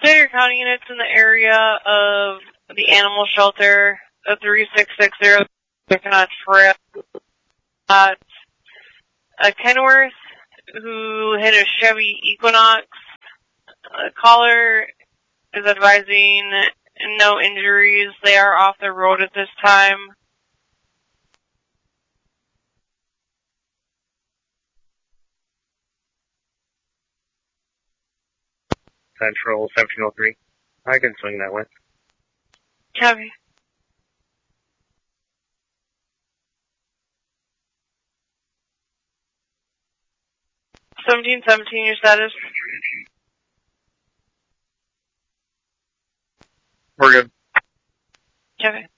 Standard County units in the area of the animal shelter, a 3660 Coconut Trail, a Kenworth who hit a Chevy Equinox. The caller is advising no injuries. They are off the road at this time. Central 1703. I can swing that way. Copy. $1717, your status? We're good. Copy.